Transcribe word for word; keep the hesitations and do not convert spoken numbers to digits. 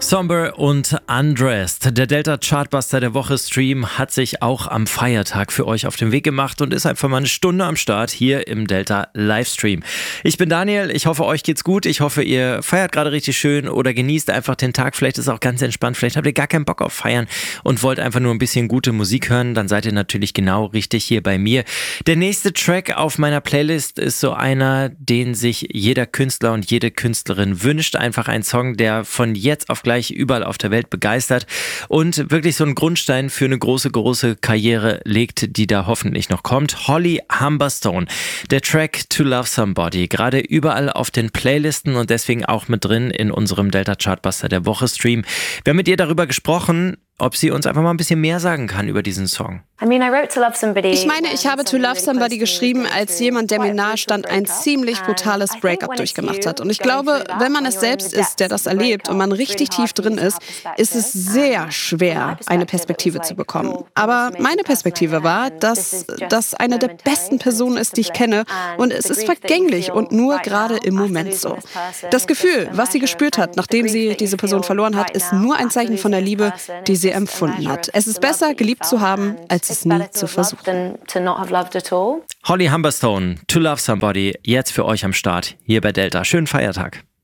Somber und Undressed. Der Delta Chartbuster der Woche Stream hat sich auch am Feiertag für euch auf den Weg gemacht und ist einfach mal eine Stunde am Start hier im Delta Livestream. Ich bin Daniel, ich hoffe euch geht's gut, ich hoffe ihr feiert gerade richtig schön oder genießt einfach den Tag, vielleicht ist es auch ganz entspannt, vielleicht habt ihr gar keinen Bock auf Feiern und wollt einfach nur ein bisschen gute Musik hören, dann seid ihr natürlich genau richtig hier bei mir. Der nächste Track auf meiner Playlist ist so einer, den sich jeder Künstler und jede Künstlerin wünscht, einfach ein Song, der von jetzt auf gleich überall auf der Welt begeistert und wirklich so einen Grundstein für eine große, große Karriere legt, die da hoffentlich noch kommt. Holly Humberstone, der Track To Love Somebody, gerade überall auf den Playlisten und deswegen auch mit drin in unserem Delta Chartbuster der Woche Stream. Wir haben mit ihr darüber gesprochen, ob sie uns einfach mal ein bisschen mehr sagen kann über diesen Song. Ich meine, ich habe To Love Somebody geschrieben, als jemand, der mir nahe stand, ein ziemlich brutales Breakup durchgemacht hat. Und ich glaube, wenn man es selbst ist, der das erlebt und man richtig tief drin ist, ist es sehr schwer, eine Perspektive zu bekommen. Aber meine Perspektive war, dass das eine der besten Personen ist, die ich kenne. Und es ist vergänglich und nur gerade im Moment so. Das Gefühl, was sie gespürt hat, nachdem sie diese Person verloren hat, ist nur ein Zeichen von der Liebe, die sie empfunden hat. Es ist besser, geliebt zu haben, als es nie zu versuchen. Holly Humberstone, To Love Somebody, jetzt für euch am Start hier bei Delta. Schönen Feiertag.